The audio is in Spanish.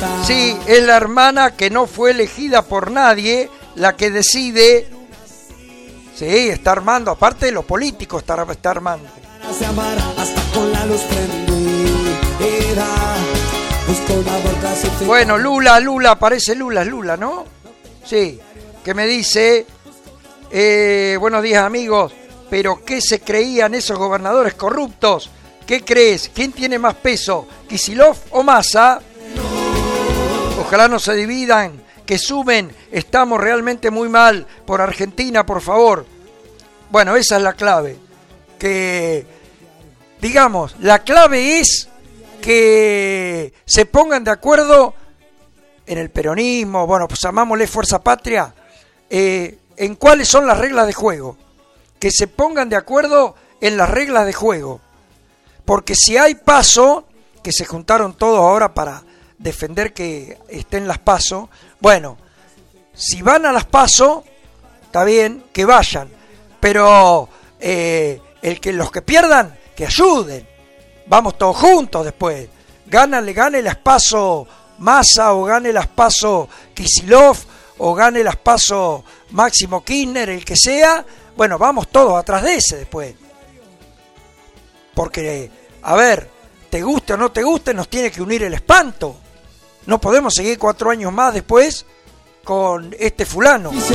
Sí, es la hermana que no fue elegida por nadie, la que decide. Sí, está armando, aparte de lo político, está armando. Bueno, Lula, parece Lula, ¿no? Sí, que me dice, buenos días amigos, pero ¿qué se creían esos gobernadores corruptos? ¿Qué crees? ¿Quién tiene más peso? ¿Kicillof o Massa? Ojalá no se dividan, que sumen, estamos realmente muy mal. Por Argentina, por favor. Bueno, esa es la clave. Que, digamos, la clave es que se pongan de acuerdo en el peronismo, bueno, pues llamámosle Fuerza Patria, en cuáles son las reglas de juego. Que se pongan de acuerdo en las reglas de juego. Porque si hay PASO, que se juntaron todos ahora para defender que estén las PASO, bueno, si van a las PASO, está bien, que vayan, pero los que pierdan, que ayuden, vamos todos juntos después, gane las PASO Massa, o gane las PASO Kicillof, o gane las PASO Máximo Kirchner, el que sea, bueno, vamos todos atrás de ese después, porque, a ver, te guste o no te guste, nos tiene que unir el espanto. No podemos seguir 4 años más después con este fulano.